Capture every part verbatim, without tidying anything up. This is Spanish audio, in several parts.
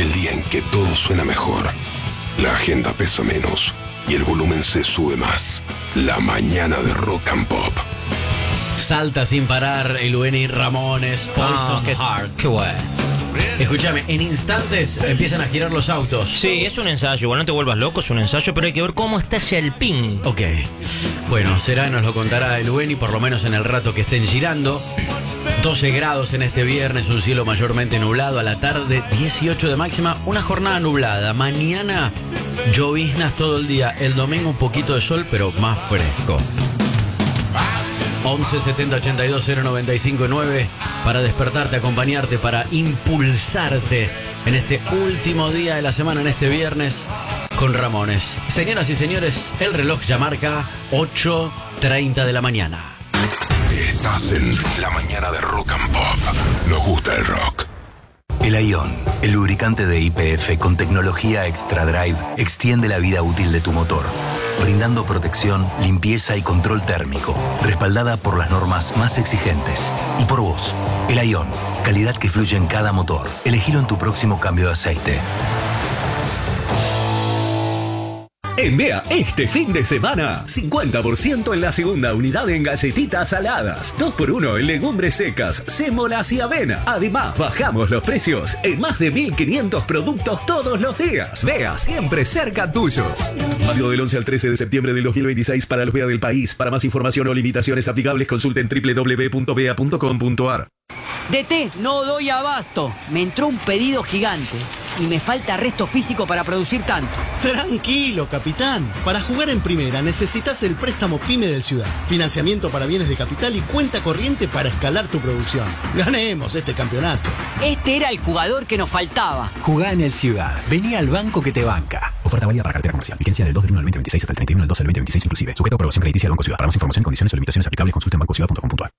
El día en que todo suena mejor, la agenda pesa menos y el volumen se sube más. La mañana de Rock and Pop. Salta sin parar el U N I Ramones, Poison Ah, qué- Heart. Qué bueno. Escúchame, en instantes empiezan a girar los autos. Sí, es un ensayo. Igual no te vuelvas loco, es un ensayo, pero hay que ver cómo está ese Alpine. Ok. Bueno, será, nos lo contará el U N I, por lo menos en el rato que estén girando. doce grados en este viernes, un cielo mayormente nublado. A la tarde, dieciocho de máxima, una jornada nublada. Mañana, lloviznas todo el día. El domingo un poquito de sol, pero más fresco. once setenta ochenta y dos cero noventa y cinco nueve para despertarte, acompañarte, para impulsarte en este último día de la semana, en este viernes, con Ramones. Señoras y señores, el reloj ya marca ocho treinta de la mañana. Estás en la mañana de Rock and Pop. Nos gusta el rock. El Ion, el lubricante de Y P F con tecnología Extra Drive, extiende la vida útil de tu motor, brindando protección, limpieza y control térmico, respaldada por las normas más exigentes. Y por vos, el Ion, calidad que fluye en cada motor. Elegilo en tu próximo cambio de aceite. En Bea, este fin de semana, cincuenta por ciento en la segunda unidad en galletitas saladas, dos por uno en legumbres secas, sémolas y avena. Además, bajamos los precios en más de mil quinientos productos todos los días. Bea, siempre cerca tuyo. Válido del once al trece de septiembre del dos mil veintiséis para los Bea del país. Para más información o limitaciones aplicables, consulten doble u doble u doble u punto bea punto com punto a r. D T, no doy abasto. Me entró un pedido gigante y me falta resto físico para producir tanto. Tranquilo, capitán. Para jugar en primera necesitas el préstamo PYME del Ciudad. Financiamiento para bienes de capital y cuenta corriente para escalar tu producción. Ganemos este campeonato. Este era el jugador que nos faltaba. Jugá en el Ciudad. Vení al banco que te banca. Oferta válida para cartera comercial. Vigencia del dos del uno al veinte veintiséis hasta el treinta y uno del doce del veinte veintiséis inclusive. Sujeto a aprobación crediticia del Banco Ciudad. Para más información, condiciones o limitaciones aplicables, consulta en banco ciudad punto com punto a r.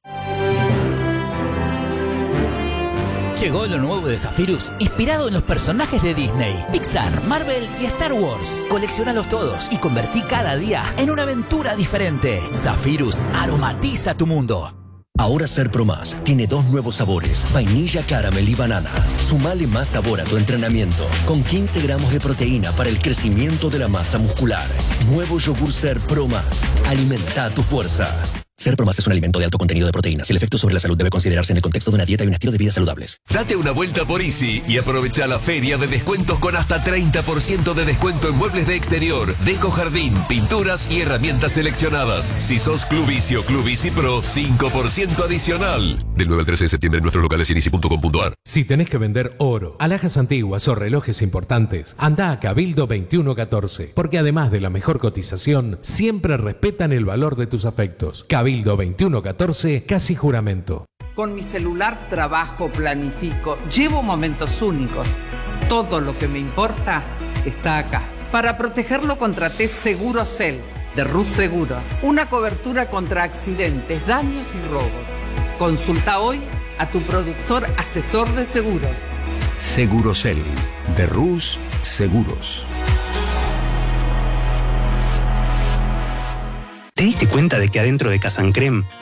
Llegó lo nuevo de Zephyrus, inspirado en los personajes de Disney, Pixar, Marvel y Star Wars. Colecciónalos todos y convertí cada día en una aventura diferente. Zephyrus aromatiza tu mundo. Ahora Ser Pro Más tiene dos nuevos sabores, vainilla, caramel y banana. Sumale más sabor a tu entrenamiento, con quince gramos de proteína para el crecimiento de la masa muscular. Nuevo yogur Ser Pro Más. Alimenta tu fuerza. Ser Pro Más es un alimento de alto contenido de proteínas y el efecto sobre la salud debe considerarse en el contexto de una dieta y un estilo de vida saludables. Date una vuelta por Easy y aprovecha la feria de descuentos con hasta treinta por ciento de descuento en muebles de exterior, deco jardín, pinturas y herramientas seleccionadas. Si sos Club Easy o Club Easy Pro, cinco por ciento adicional. Del nueve al trece de septiembre en nuestros locales en easy punto com punto a r. Si tenés que vender oro, alhajas antiguas o relojes importantes, anda a Cabildo veintiuno catorce, porque además de la mejor cotización, siempre respetan el valor de tus afectos. Cabildo veintiuno catorce, casi juramento. Con mi celular trabajo, planifico, llevo momentos únicos. Todo lo que me importa está acá. Para protegerlo contraté Segurocel de Rus Seguros. Una cobertura contra accidentes, daños y robos. Consulta hoy a tu productor asesor de seguros. Segurocel de Rus Seguros. ¿Te diste cuenta de que adentro de Casancrem